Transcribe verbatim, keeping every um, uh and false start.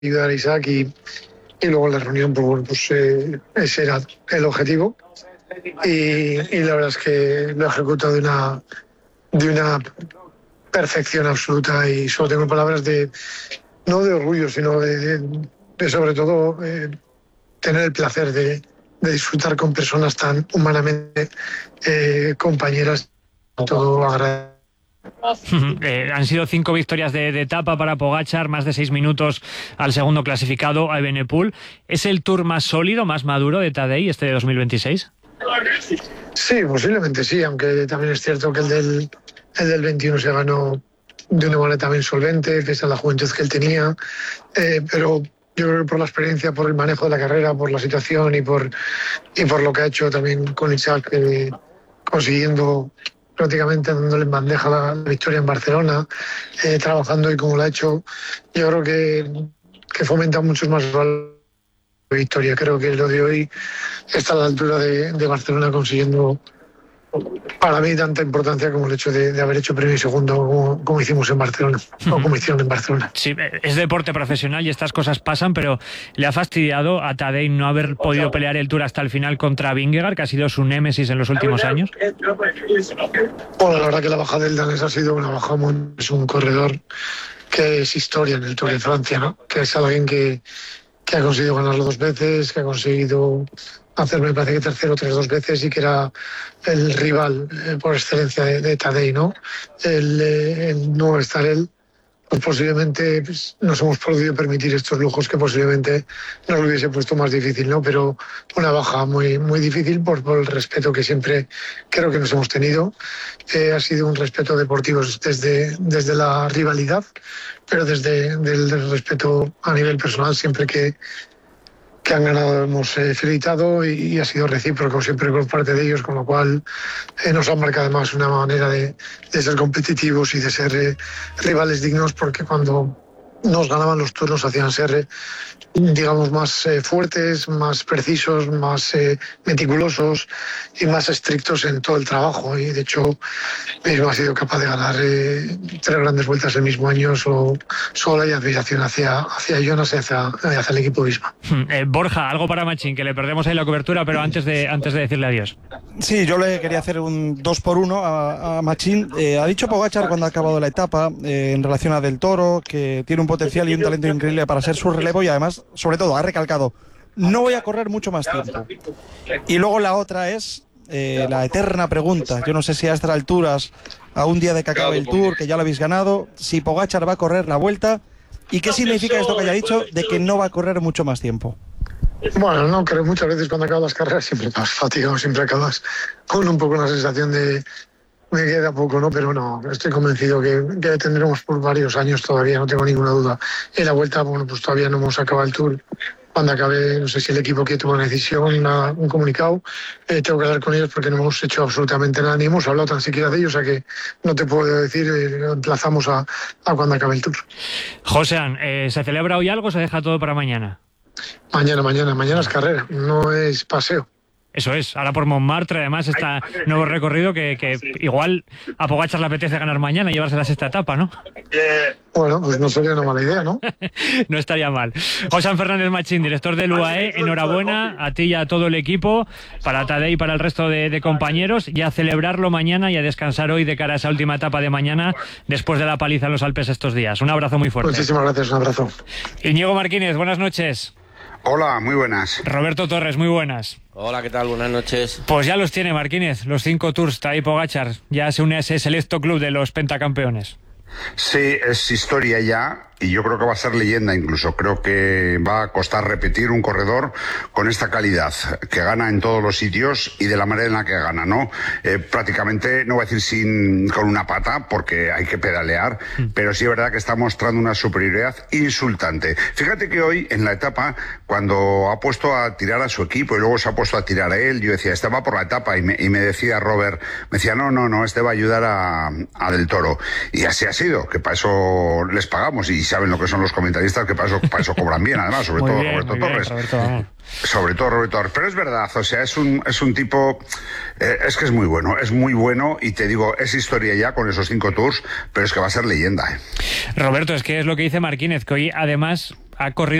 ayudar a Isaac y, y luego en la reunión, pues bueno, pues eh, ese era el objetivo y, y la verdad es que lo he ejecutado de una, de una perfección absoluta y solo tengo palabras de, no de orgullo, sino de, de, de sobre todo eh, tener el placer de, de disfrutar con personas tan humanamente eh, compañeras, todo agradecido. Eh, han sido cinco victorias de, de etapa para Pogačar, más de seis minutos al segundo clasificado, a Evenepoel. ¿Es el Tour más sólido, más maduro de Tadej este de dos mil veintiséis? Sí, posiblemente sí, aunque también es cierto que el del, el del veintiuno se ganó de una manera también solvente, pese a la juventud que él tenía, eh, pero yo creo que por la experiencia, por el manejo de la carrera, por la situación y por, y por lo que ha hecho también con Isaac, eh, consiguiendo prácticamente dándole en bandeja la, la victoria en Barcelona, eh, trabajando y como lo ha hecho, yo creo que, que fomenta muchos más valores de victoria. Creo que lo de hoy está a la altura de, de Barcelona, consiguiendo para mí tanta importancia como el hecho de, de haber hecho primero y segundo como, como hicimos en Barcelona, uh-huh. o como hicieron en Barcelona. Sí, es deporte profesional y estas cosas pasan, pero le ha fastidiado a Tadej no haber podido pelear el Tour hasta el final contra Vingegaard, que ha sido su némesis en los últimos años. Bueno, la verdad que la baja del danés ha sido una baja muy... Es un corredor que es historia en el Tour de Francia, ¿no? Que es alguien que, que ha conseguido ganarlo dos veces, que ha conseguido hacer, me parece que tercero tres dos veces, y que era el rival eh, por excelencia de, de Tadej, ¿no? El, eh, el no estar él, pues posiblemente pues, nos hemos podido permitir estos lujos que posiblemente nos lo hubiese puesto más difícil, ¿no? Pero una baja muy, muy difícil por, por el respeto que siempre creo que nos hemos tenido. Eh, ha sido un respeto deportivo desde, desde la rivalidad, pero desde el respeto a nivel personal siempre que que han ganado hemos eh, felicitado y, y ha sido recíproco siempre por parte de ellos, con lo cual eh, nos han marcado además una manera de, de ser competitivos y de ser eh, rivales dignos, porque cuando nos ganaban los turnos hacían ser, eh, digamos, más eh, fuertes, más precisos, más eh, meticulosos y más estrictos en todo el trabajo. Y de hecho, mismo ha sido capaz de ganar eh, tres grandes vueltas el mismo año. Solo, solo hay admiración hacia, hacia Jonas y hacia, hacia el equipo mismo. Eh, Borja, algo para Machín, que le perdemos ahí la cobertura, pero antes de, antes de decirle adiós. Sí, yo le quería hacer un dos por uno a, a Machín. Eh, ha dicho Pogačar cuando ha acabado la etapa, eh, en relación a Del Toro, que tiene un potencial y un talento increíble para ser su relevo, y además, sobre todo, ha recalcado: no voy a correr mucho más tiempo. Y luego la otra es eh, la eterna pregunta, yo no sé si a estas alturas, a un día de que acabe el Tour, que ya lo habéis ganado, si Pogačar va a correr la Vuelta, y qué significa esto que haya dicho de que no va a correr mucho más tiempo. Bueno, no, creo muchas veces cuando acabas las carreras siempre acabas fatigado, siempre acabas con un poco la sensación de me queda poco, ¿no? Pero no, estoy convencido que, que tendremos por varios años todavía, no tengo ninguna duda. En la Vuelta, bueno, pues todavía no hemos acabado el Tour. Cuando acabe, no sé si el equipo quiere tomar una decisión, una, un comunicado, eh, tengo que hablar con ellos porque no hemos hecho absolutamente nada, ni hemos hablado tan siquiera de ellos, o sea que no te puedo decir, eh, emplazamos a, a cuando acabe el Tour. Josean, eh, ¿se celebra hoy algo o se deja todo para mañana? Mañana, mañana, mañana es carrera, no es paseo. Eso es, ahora por Montmartre, además, está nuevo recorrido que, que igual a Pogačar le apetece ganar mañana y llevarse la sexta etapa, ¿no? Bueno, pues no sería una mala idea, ¿no? No estaría mal. Josean Fernández Machín, director del U A E, enhorabuena a ti y a todo el equipo, para Tadej y para el resto de, de compañeros, y a celebrarlo mañana y a descansar hoy de cara a esa última etapa de mañana, después de la paliza en los Alpes estos días. Un abrazo muy fuerte. Muchísimas gracias, un abrazo. Íñigo Marquínez, buenas noches. Hola, muy buenas. Roberto Torres, muy buenas. Hola, ¿qué tal? Buenas noches. Pues ya los tiene Marquínez, los cinco Tours, Tadej Pogačar. Ya se une a ese selecto club de los pentacampeones. Sí, es historia ya, y yo creo que va a ser leyenda incluso. Creo que va a costar repetir un corredor con esta calidad, que gana en todos los sitios y de la manera en la que gana, ¿no? Eh, prácticamente, no voy a decir sin con una pata, porque hay que pedalear, mm. pero sí es verdad que está mostrando una superioridad insultante. Fíjate que hoy, en la etapa, cuando ha puesto a tirar a su equipo y luego se ha puesto a tirar a él, yo decía, este va por la etapa, y me, y me decía Robert, me decía, no, no, no, este va a ayudar a, a Del Toro. Y así ha sido, que para eso les pagamos, y saben lo que son los comentaristas, que para eso, para eso cobran bien, además, sobre todo bien, Roberto Torres. Bien, Roberto, sobre todo Roberto Torres. Pero es verdad, o sea, es un, es un tipo, eh, es que es muy bueno, es muy bueno, y te digo, es historia ya con esos cinco Tours, pero es que va a ser leyenda, ¿eh? Roberto, es que es lo que dice Marquínez, que hoy además ha corrido